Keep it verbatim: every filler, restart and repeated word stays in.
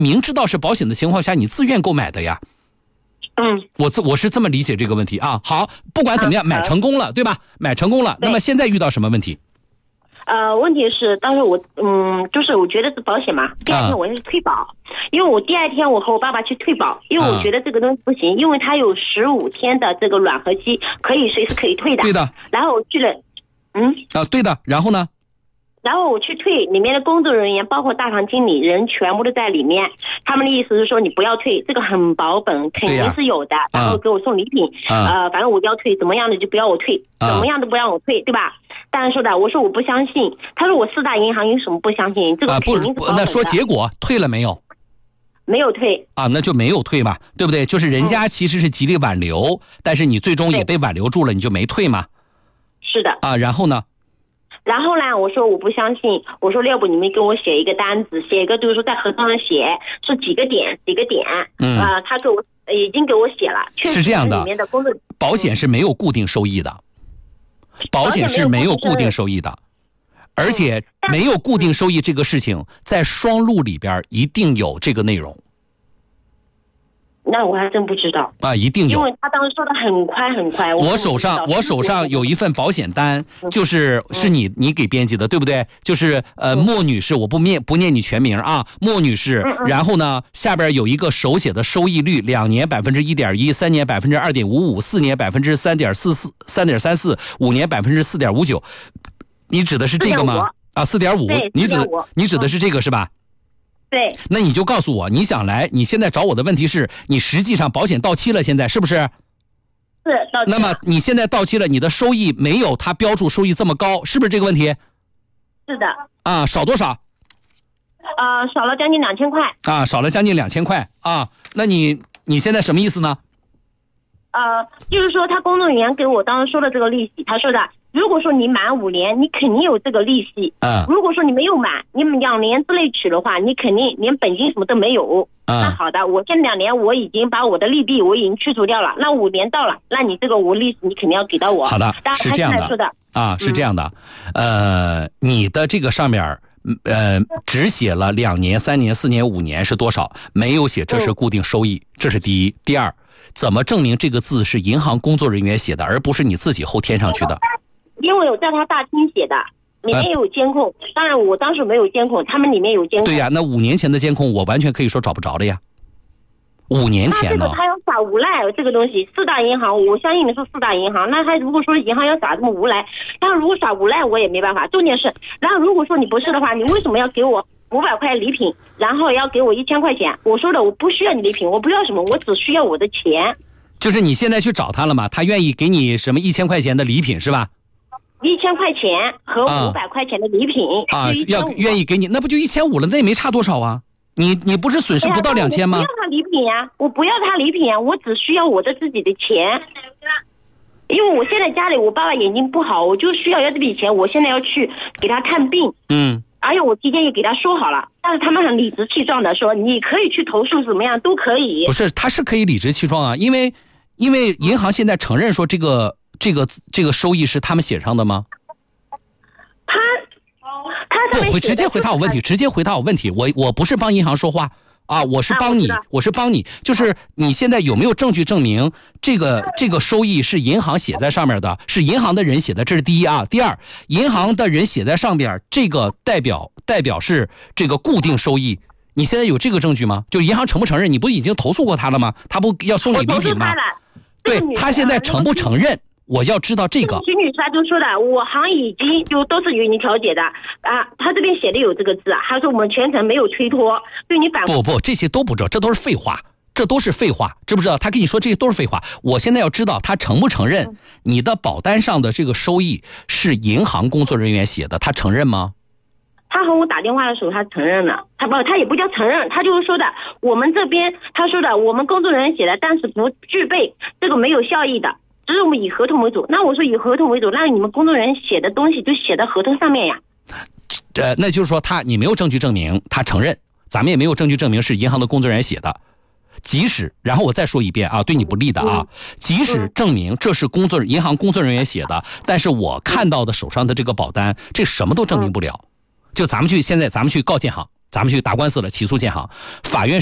明知道是保险的情况下，你自愿购买的呀。 嗯， 我自我是这么理解这个问题啊。好，不管怎么样，买成功了，对吧？买成功了，那么现在遇到什么问题？ 呃，问题是当时我嗯，就是我觉得是保险嘛，第二天我要去退保，啊、因为我第二天我和我爸爸去退保，因为我觉得这个东西不行，因为它有十五天的这个软合期，可以随时可以退的。 对的。 然后我去了，嗯啊，对的。然后呢？ 然后我去退，里面的工作人员包括大堂经理人全部都在里面，他们的意思是说你不要退，这个很保本，肯定是有的，然后给我送礼品， 啊、 呃，反正我要退，怎么样的就不要我退， 啊、 怎么样都不让我退，对吧？当然说的，我说我不相信，他说我四大银行有什么不相信？这个肯定是保本的。 啊、不, 不那说结果退了没有？ 没有退啊，那就没有退嘛，对不对？就是人家其实是极力挽留，嗯、但是你最终也被挽留住了，你就没退嘛。 是的。 啊，然后呢？ 然后呢，我说我不相信，我说要不你们给我写一个单子，写一个就是说在合同上写是几个点几个点，嗯，啊、呃，他给我已经给我写了， 是这样的， 里面的工作保险是没有固定收益的，保险是没有固定收益的，而且没有固定收益这个事情在双录里边一定有这个内容。 那我还真不知道啊，一定有， 因为他当时说的很快很快。 我手上我手上有一份保险单，就是是你你给编辑的，对不对？就是呃，莫女士，我不念不念你全名啊，莫女士。然后呢，下边有一个手写的收益率，两年百分之一点一，三年百分之二点五五，四年百分之三点四四，三点三四，五年百分之四点五九。你指的是这个吗？啊，四点五，你指你指的是这个是吧？ 对， 那你就告诉我，你想来，你现在找我的问题是你实际上保险到期了，现在是不是？ 是到期了。 那么你现在到期了，你的收益没有他标注收益这么高，是不是这个问题？ 是的。 啊，少多少？ 呃，少了将近两千块。 啊，少了将近两千块啊，那你你现在什么意思呢？ 呃，就是说他工作人员给我当时说的这个利息，他说的。如果说你满五年，你肯定有这个利息。 嗯。 如果说你没有满，你两年之内取的话，你肯定连本金什么都没有。 嗯。 那好的，我这两年我已经把我的利弊我已经去除掉了。那五年到了，那你这个无利息你肯定要给到我。 好的，是这样的。 说的啊，是这样的。嗯、呃，你的这个上面呃只写了两年、三年、四年、五年是多少，没有写这是固定收益，嗯、这是第一。第二，怎么证明这个字是银行工作人员写的，而不是你自己后添上去的？ 因为我在他大厅写的，里面有监控、呃、当然我当时没有监控，他们里面有监控。 对呀，那五年前的监控我完全可以说找不着了呀。五年前呢？ 那这个他要耍无赖，这个东西四大银行，我相信你是四大银行，那他如果说银行要耍这么无赖，他如果耍无赖我也没办法。重点是，然后如果说你不是的话，你为什么要给我五百块礼品，然后要给我一千块钱？我说的我不需要你礼品，我不要什么，我只需要我的钱。 就是你现在去找他了吗？他愿意给你什么一千块钱的礼品是吧？ 一千块钱和五百块钱的礼品啊，要愿意给你，那不就一千五了？那也没差多少啊。你你不是损失不到两千吗？ 我不要他礼品呀、啊，我不要他礼品呀、啊，我只需要我的自己的钱。因为我现在家里我爸爸眼睛不好，我就需要要这笔钱，我现在要去给他看病。 嗯。 而且我提前也给他说好了，但是他们很理直气壮的说你可以去投诉，怎么样都可以。不是，他是可以理直气壮啊，因为因为银行现在承认说这个这个这个收益是他们写上的吗？ 他他不回直接回答我问题，直接回答我问题。我我不是帮银行说话啊，我是帮你，啊、我, 我是帮你。就是你现在有没有证据证明这个这个收益是银行写在上面的，是银行的人写的？这是第一啊。第二，银行的人写在上边，这个代表代表是这个固定收益。你现在有这个证据吗？就银行承不承认？你不已经投诉过他了吗？他不要送你礼品吗？对，他现在承不承认？我要知道这个。 徐女士她就说的，我行已经就都是与你调解的啊，他这边写的有这个字，他说我们全程没有推脱，对你反不不，这些都不知道，这都是废话，这都是废话，知不知道？他跟你说这些都是废话。我现在要知道他承不承认你的保单上的这个收益是银行工作人员写的，他承认吗？ 他和我打电话的时候，他承认了，他不，他也不叫承认，他就是说的，我们这边他说的，我们工作人员写的，但是不具备这个没有效益的。只是我们以合同为主，那我说以合同为主，那你们工作人员写的东西就写在合同上面呀。 呃，那就是说他你没有证据证明他承认，咱们也没有证据证明是银行的工作人员写的。即使，然后我再说一遍啊，对你不利的啊，即使证明这是工作银行工作人员写的，但是我看到的手上的这个保单，这什么都证明不了。就咱们去现在咱们去告建行， 咱们去打官司了，起诉建行，法院